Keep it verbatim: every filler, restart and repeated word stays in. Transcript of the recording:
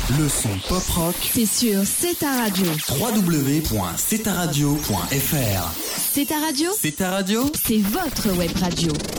Le son pop rock, c'est sur C'est ta radio. w w w point c'est ta radio point f r. C'est ta radio, C'est ta radio, c'est votre web radio.